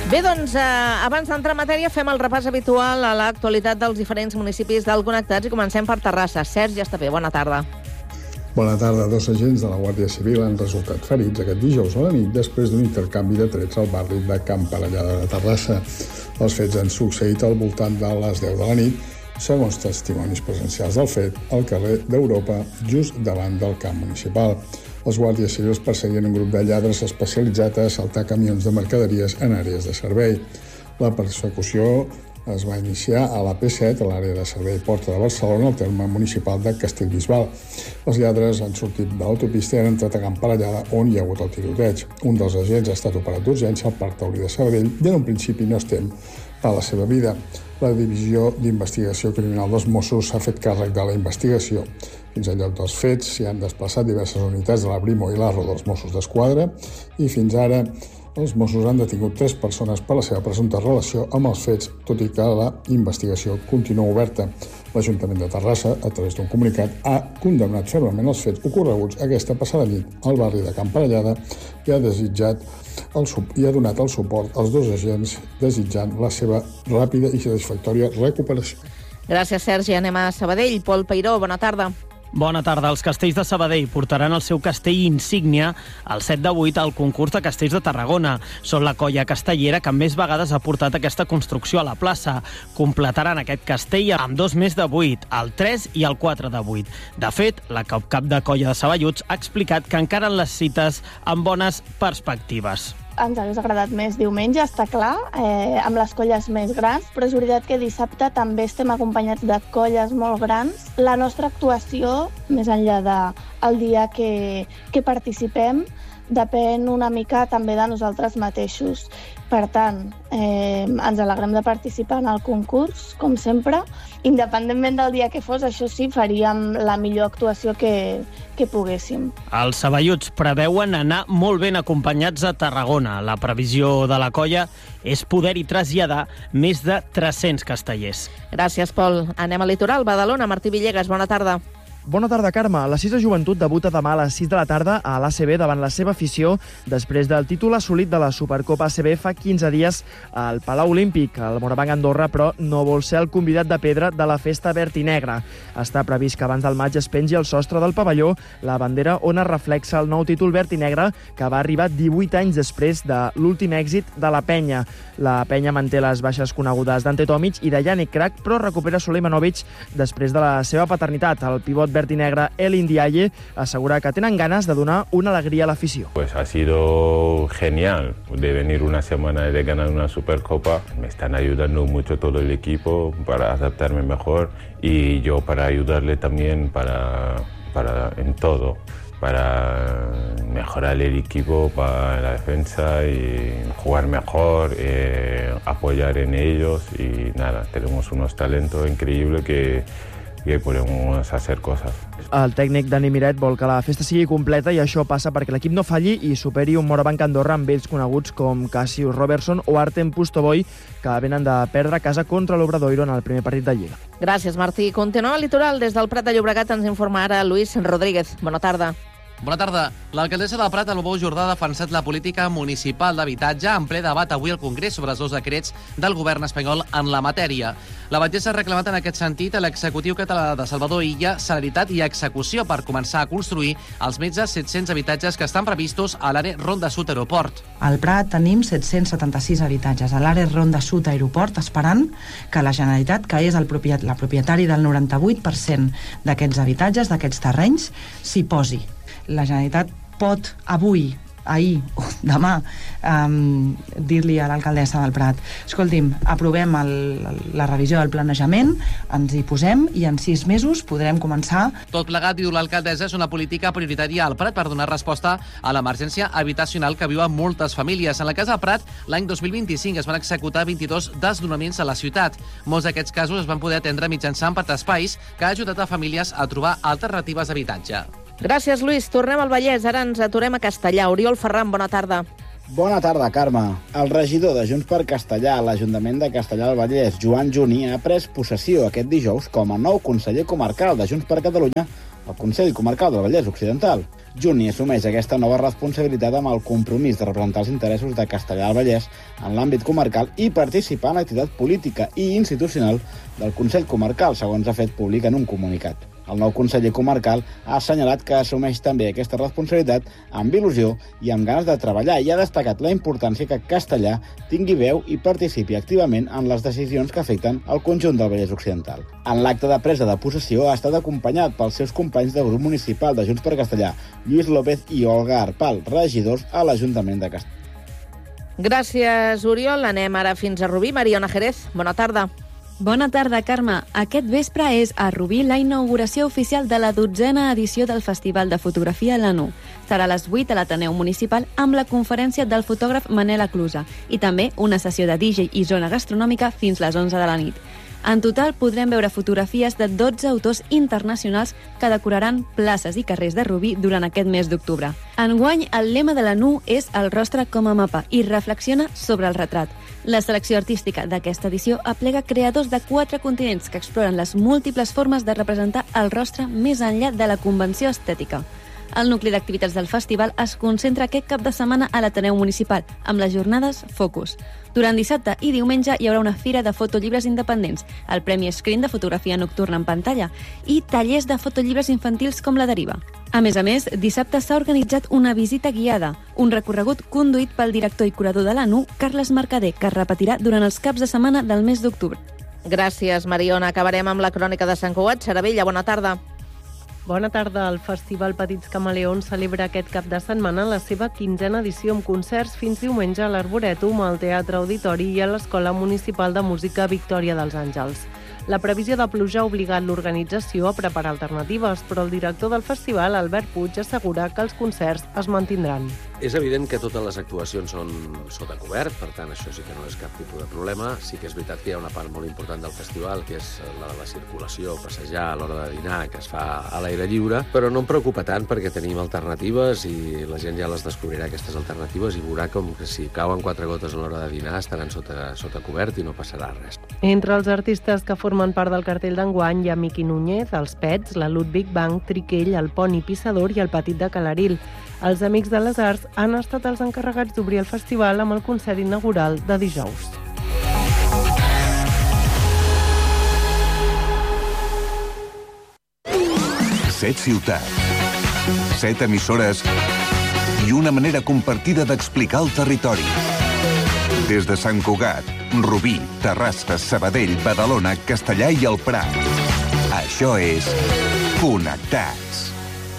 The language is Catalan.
Bé, doncs, abans d'entrar en matèria, fem el repàs habitual a l'actualitat dels diferents municipis del Connectats i comencem per Terrassa. Sergi Estapé, bona tarda. Bona tarda. 2 agents de la Guàrdia Civil han resultat ferits aquest dijous a la nit després d'un intercanvi de trets al barri de Can Parellada de Terrassa. Els fets han succeït al voltant de les 10 de la nit, segons testimonis presencials del fet, al carrer d'Europa, just davant del camp municipal. Els guàrdies civils perseguien un grup de lladres especialitzat a assaltar camions de mercaderies en àrees de servei. La persecució es va iniciar a la P7, a l'àrea de servei Porta de Barcelona, al terme municipal de Castellbisbal. Els lladres han sortit de l'autopista i han entrat a Can Parellada, on hi ha hagut el tiroteig. Un dels agents ha estat operat d'urgència al Parc Taulí de Sabadell i en un principi no es tem a la seva vida. La Divisió d'Investigació Criminal dels Mossos s'ha fet càrrec de la investigació. Fins al lloc dels fets s'hi han desplaçat diverses unitats de la Brimo i l'Arro dels Mossos d'Esquadra i fins ara els Mossos han detingut 3 persones per la seva presumpta relació amb els fets, tot i que la investigació continua oberta. L'Ajuntament de Terrassa, a través d'un comunicat, ha condemnat fermament els fets ocorreguts aquesta passada nit al barri de Can Parellada i ha donat el suport als 2 agents desitjant la seva ràpida i satisfactòria recuperació. Gràcies, Sergi. Anem a Sabadell. Pol Peiró, bona tarda. Bona tarda. Els castells de Sabadell portaran el seu castell insígnia el 7 de 8 al concurs de castells de Tarragona. Són la colla castellera que més vegades ha portat aquesta construcció a la plaça. Completaran aquest castell amb 2 més de 8, el 3 i el 4 de 8. De fet, la cap de colla de Saballuts ha explicat que encaren les cites amb bones perspectives. Ens hauria agradat més diumenge, està clar, amb les colles més grans, però és veritat que dissabte també estem acompanyats de colles molt grans. La nostra actuació, més enllà del dia que participem, depèn una mica també de nosaltres mateixos. Per tant, ens alegrem de participar en el concurs, com sempre. Independentment del dia que fos, això sí, faríem la millor actuació que poguéssim. Els Saballuts preveuen anar molt ben acompanyats a Tarragona. La previsió de la colla és poder-hi traslladar més de 300 castellers. Gràcies, Pol. Anem al litoral. Badalona, Martí Villegas, bona tarda. Bona tarda, Carme. La 6 de Joventut debuta demà a les 6 de la tarda a l'ACB davant la seva afició després del títol assolit de la Supercopa ACB fa 15 dies al Palau Olímpic. El Morabanc Andorra, però, no vol ser el convidat de pedra de la festa verd i negra. Està previst que abans del maig es pengi al sostre del pavelló la bandera on es reflexa el nou títol verd i negre que va arribar 18 anys després de l'últim èxit de la Penya. La Penya manté les baixes conegudes d'Ante Tomic i de Yannick Crac, però recupera Sulejmanovic després de la seva paternitat. El pivot verd i negre El Indiaye asegura que tenen ganes de donar una alegría a la afición. Pues ha sido genial de venir una semana y de ganar una Supercopa. Me están ayudando mucho todo el equipo para adaptarme mejor y yo para ayudarle también en todo, para mejorar el equipo, para la defensa y jugar mejor, apoyar en ellos y nada, tenemos unos talentos increíbles que podemos hacer cosas. El tècnic Dani Miret vol que la festa sigui completa i això passa perquè l'equip no falli i superi un Morabanc Andorra amb ells coneguts com Cassius Robertson o Artem Pustovoy, que venen de perdre a casa contra l'Obradoiro en el primer partit de Lliga. Gràcies, Martí. Continuem al litoral. Des del Prat de Llobregat ens informa ara Luis Rodríguez. Bona tarda. Bona tarda. L'alcaldessa del Prat, Albó Jordà, ha defensat la política municipal d'habitatge en ple debat avui al Congrés sobre els 2 decrets del govern espanyol en la matèria. La batllessa ha reclamat en aquest sentit a l'executiu català de Salvador Illa celeritat i execució per començar a construir els més de 700 habitatges que estan previstos a l'àrea Ronda Sud Aeroport. Al Prat tenim 776 habitatges a l'àrea Ronda Sud Aeroport esperant que la Generalitat, que és la propietari del 98% d'aquests habitatges, d'aquests terrenys, s'hi posi. La Generalitat pot avui, ahir o demà dir-li a l'alcaldessa del Prat: escolti'm, aprovem la revisió del planejament, ens hi posem i en 6 mesos podrem començar. Tot plegat, diu l'alcaldessa, és una política prioritària al Prat per donar resposta a l'emergència habitacional que viuen moltes famílies. En el cas del Prat, l'any 2025 es van executar 22 desnonaments a la ciutat. Molts d'aquests casos es van poder atendre mitjançant espais que ha ajudat a famílies a trobar alternatives d'habitatge. Gràcies, Lluís. Tornem al Vallès. Ara ens aturem a Castellà. Oriol Ferran, bona tarda. Bona tarda, Carme. El regidor de Junts per Castellà a l'Ajuntament de Castellà del Vallès, Joan Juní, ha pres possessió aquest dijous com a nou conseller comarcal de Junts per Catalunya el Consell Comarcal del Vallès Occidental. Juni assumeix aquesta nova responsabilitat amb el compromís de representar els interessos de Castellar del Vallès en l'àmbit comarcal i participar en l'activitat política i institucional del Consell Comarcal, segons ha fet públic en un comunicat. El nou conseller comarcal ha assenyalat que assumeix també aquesta responsabilitat amb il·lusió i amb ganes de treballar i ha destacat la importància que Castellar tingui veu i participi activament en les decisions que afecten el conjunt del Vallès Occidental. En l'acte de presa de possessió ha estat acompanyat pels seus companys de grup municipal de Junts per Castellar, Lluís López i Olga Arpal, regidors a l'Ajuntament de Castellar. Gràcies, Oriol. Anem ara fins a Rubí. Mariona Jerez, bona tarda. Bona tarda, Carme. Aquest vespre és a Rubí la inauguració oficial de la 12a edició del Festival de Fotografia l'ANU. Serà a les 8 a l'Ateneu Municipal amb la conferència del fotògraf Manel Aclusa i també una sessió de DJ i zona gastronòmica fins les 11 de la nit. En total podrem veure fotografies de 12 autors internacionals que decoraran places i carrers de Rubí durant aquest mes d'octubre. Enguany, el lema de l'ANU és el rostre com a mapa i reflexiona sobre el retrat. La selecció artística d'aquesta edició aplega creadors de 4 continents que exploren les múltiples formes de representar el rostre més enllà de la convenció estètica. El nucli d'activitats del festival es concentra aquest cap de setmana a l'Ateneu Municipal, amb les jornades Focus. Durant dissabte i diumenge hi haurà una fira de fotollibres independents, el Premi Screen de fotografia nocturna en pantalla i tallers de fotollibres infantils com La Deriva. A més, dissabte s'ha organitzat una visita guiada, un recorregut conduït pel director i curador de l'ANU, Carles Mercader, que es repetirà durant els caps de setmana del mes d'octubre. Gràcies, Mariona. Acabarem amb la crònica de Sant Cugat. Saravella, bona tarda. Bona tarda. El Festival Petits Camaleons celebra aquest cap de setmana la seva 15a edició amb concerts fins diumenge a l'Arborètum, al Teatre Auditori i a l'Escola Municipal de Música Victòria dels Àngels. La previsió de pluja ha obligat l'organització a preparar alternatives, però el director del festival, Albert Puig, assegura que els concerts es mantindran. És evident que totes les actuacions són sota cobert, per tant, això sí que no és cap tipus de problema. Sí que és veritat que hi ha una part molt important del festival, que és la de la circulació, passejar a l'hora de dinar, que es fa a l'aire lliure, però no em preocupa tant perquè tenim alternatives i la gent ja les descobrirà, aquestes alternatives, i veurà com que si cauen 4 gotes a l'hora de dinar estaran sota cobert i no passarà res. Entre els artistes que formen part del cartell d'enguany hi ha Miqui Núñez, els Pets, la Ludwig Bank, Triquell, el Poni Pissador i el Petit de Calaril. Els Amics de les Arts han estat els encarregats d'obrir el festival amb el concert inaugural de dijous. Set ciutats, 7 emissores i una manera compartida d'explicar el territori. Des de Sant Cugat, Rubí, Terrassa, Sabadell, Badalona, Castellar i el Prat. Això és Connectats.